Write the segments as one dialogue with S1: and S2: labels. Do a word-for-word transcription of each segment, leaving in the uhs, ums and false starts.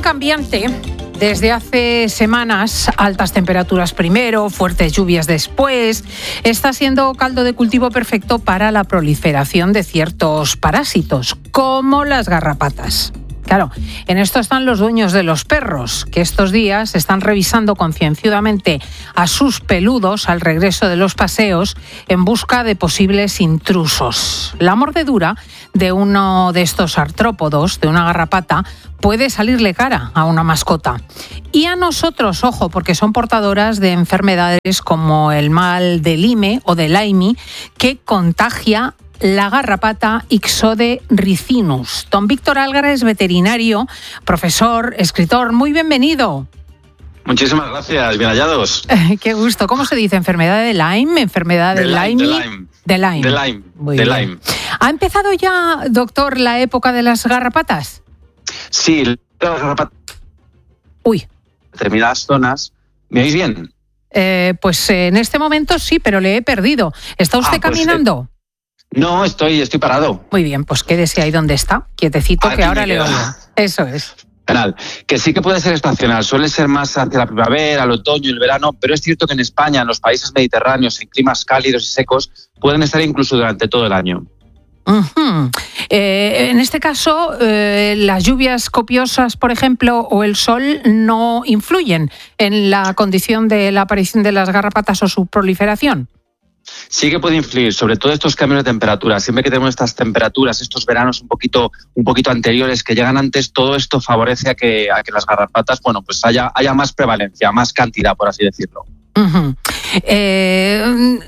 S1: cambiante. Desde hace semanas, altas temperaturas primero, fuertes lluvias después, está siendo caldo de cultivo perfecto para la proliferación de ciertos parásitos, como las garrapatas. Claro, en esto están los dueños de los perros, que estos días están revisando concienzudamente a sus peludos al regreso de los paseos en busca de posibles intrusos. La mordedura de uno de estos artrópodos, de una garrapata, puede salirle cara a una mascota. Y a nosotros, ojo, porque son portadoras de enfermedades como el mal de Lyme o de Lyme, que contagia la garrapata Ixode ricinus. Don Víctor Algara es veterinario, profesor, escritor. Muy bienvenido.
S2: Muchísimas gracias, bien hallados.
S1: Qué gusto. ¿Cómo se dice? ¿Enfermedad de Lyme? ¿Enfermedad de, de Lyme?
S2: De Lyme.
S1: De Lyme.
S2: De Lyme.
S1: Muy
S2: de
S1: bien.
S2: Lyme.
S1: ¿Ha empezado ya, doctor, la época de las garrapatas?
S2: Sí, las garrapatas.
S1: Uy.
S2: Determinadas zonas. ¿Me oís bien?
S1: Eh, pues en este momento sí, pero le he perdido. ¿Está usted
S2: ah, pues,
S1: caminando?
S2: Eh... No, estoy, estoy parado.
S1: Muy bien, pues quédese ahí donde está, quietecito,
S2: Aquí
S1: que ahora le
S2: queda.
S1: oigo. Eso es.
S2: Canal. Que sí que puede ser estacional, suele ser más hacia la primavera, el otoño, el verano, pero es cierto que en España, en los países mediterráneos, en climas cálidos y secos, pueden estar incluso durante todo el año.
S1: Uh-huh. Eh, en este caso, eh, las lluvias copiosas, por ejemplo, o el sol no influyen en la condición de la aparición de las garrapatas o su proliferación.
S2: Sí que puede influir, sobre todo estos cambios de temperatura. Siempre que tenemos estas temperaturas, estos veranos un poquito, un poquito anteriores que llegan antes, todo esto favorece a que, a que las garrapatas, bueno, pues haya, haya más prevalencia, más cantidad, por así decirlo.
S1: Uh-huh. Eh,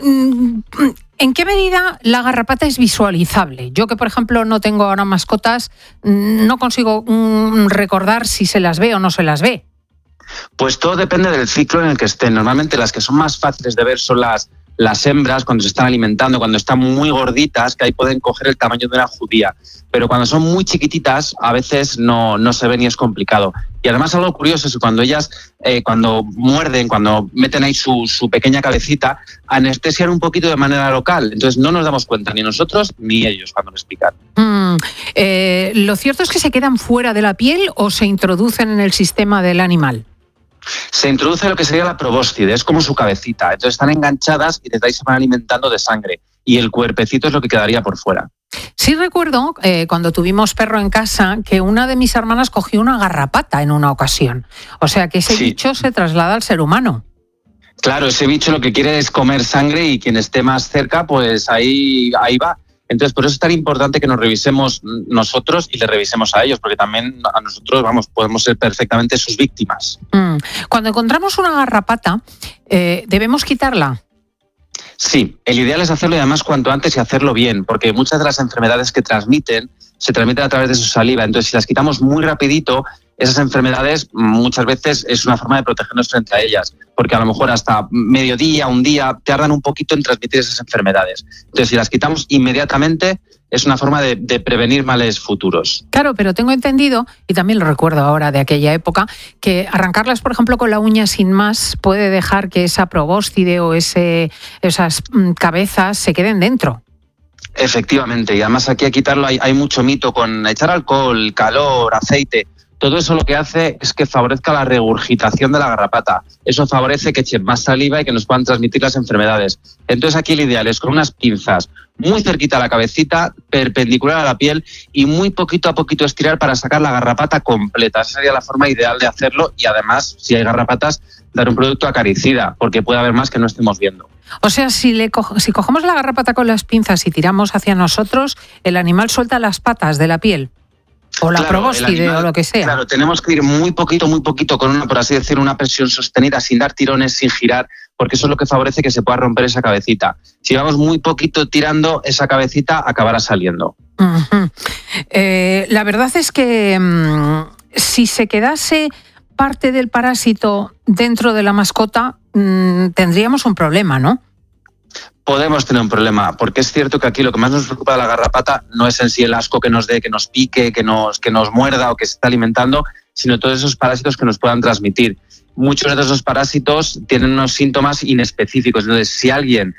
S1: ¿En qué medida la garrapata es visualizable? Yo que, por ejemplo, no tengo ahora mascotas, no consigo um, recordar si se las ve o no se las ve.
S2: Pues todo depende del ciclo en el que estén. Normalmente las que son más fáciles de ver son las Las hembras, cuando se están alimentando, cuando están muy gorditas, que ahí pueden coger el tamaño de una judía. Pero cuando son muy chiquititas, a veces no, no se ven y es complicado. Y además algo curioso es que cuando ellas, eh, cuando muerden, cuando meten ahí su, su pequeña cabecita, anestesian un poquito de manera local. Entonces no nos damos cuenta, ni nosotros ni ellos, cuando nos explican.
S1: Mm, eh, ¿Lo cierto es que se quedan fuera de la piel o se introducen en el sistema del animal?
S2: Se introduce lo que sería la probóscide, es como su cabecita. Entonces están enganchadas y desde ahí se van alimentando de sangre. Y el cuerpecito es lo que quedaría por fuera.
S1: Sí recuerdo, eh, cuando tuvimos perro en casa, que una de mis hermanas cogió una garrapata en una ocasión. O sea que ese
S2: sí.
S1: bicho se traslada al ser humano.
S2: Claro, ese bicho lo que quiere es comer sangre y quien esté más cerca, pues ahí, ahí va. Entonces, por eso es tan importante que nos revisemos nosotros y le revisemos a ellos, porque también a nosotros, vamos, podemos ser perfectamente sus víctimas.
S1: Mm. Cuando encontramos una garrapata, eh, ¿debemos quitarla?
S2: Sí, el ideal es hacerlo y además cuanto antes y hacerlo bien, porque muchas de las enfermedades que transmiten se transmiten a través de su saliva. Entonces, si las quitamos muy rapidito, esas enfermedades muchas veces es una forma de protegernos frente a ellas, porque a lo mejor hasta mediodía, un día, tardan un poquito en transmitir esas enfermedades. Entonces, si las quitamos inmediatamente, es una forma de, de prevenir males futuros.
S1: Claro, pero tengo entendido, y también lo recuerdo ahora de aquella época, que arrancarlas, por ejemplo, con la uña sin más puede dejar que esa probóscide o ese, esas mm, cabezas se queden dentro.
S2: Efectivamente, y además aquí a quitarlo hay, hay mucho mito con echar alcohol, calor, aceite. Todo eso lo que hace es que favorezca la regurgitación de la garrapata. Eso favorece que echen más saliva y que nos puedan transmitir las enfermedades. Entonces aquí el ideal es con unas pinzas muy cerquita a la cabecita, perpendicular a la piel y muy poquito a poquito estirar para sacar la garrapata completa. Esa sería la forma ideal de hacerlo y además, si hay garrapatas, dar un producto acaricida, porque puede haber más que no estemos viendo.
S1: O sea, si, le co- si cogemos la garrapata con las pinzas y tiramos hacia nosotros, el animal suelta las patas de la piel. O la
S2: Claro,
S1: probóscide
S2: animal,
S1: o lo que sea.
S2: Claro, tenemos que ir muy poquito, muy poquito con una, por así decir, una presión sostenida, sin dar tirones, sin girar, porque eso es lo que favorece que se pueda romper esa cabecita. Si vamos muy poquito tirando, esa cabecita acabará saliendo.
S1: Uh-huh. Eh, la verdad es que mmm, si se quedase parte del parásito dentro de la mascota, mmm, tendríamos un problema, ¿no?
S2: Podemos tener un problema, porque es cierto que aquí lo que más nos preocupa de la garrapata no es en sí el asco que nos dé, que nos pique, que nos, que nos muerda o que se está alimentando, sino todos esos parásitos que nos puedan transmitir. Muchos de esos parásitos tienen unos síntomas inespecíficos. Entonces, si alguien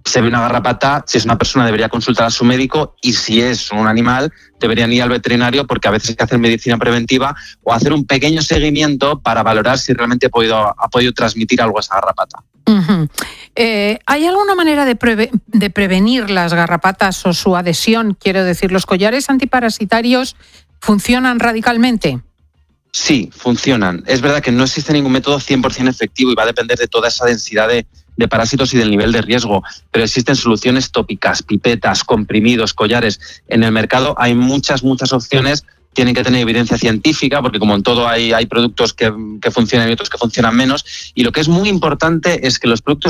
S2: se ve una garrapata, si es una persona debería consultar a su médico, y si es un animal deberían ir al veterinario, porque a veces hay que hacer medicina preventiva o hacer un pequeño seguimiento para valorar si realmente ha podido, ha podido transmitir algo a esa garrapata.
S1: Uh-huh. Eh, ¿Hay alguna manera de, preve- de prevenir las garrapatas o su adhesión? Quiero decir, ¿los collares antiparasitarios funcionan radicalmente?
S2: Sí, funcionan. Es verdad que no existe ningún método cien por ciento efectivo y va a depender de toda esa densidad de, de parásitos y del nivel de riesgo, pero existen soluciones tópicas, pipetas, comprimidos, collares. En el mercado hay muchas, muchas opciones. Tienen que tener evidencia científica, porque como en todo hay, hay productos que, que funcionan y otros que funcionan menos. Y lo que es muy importante es que los productos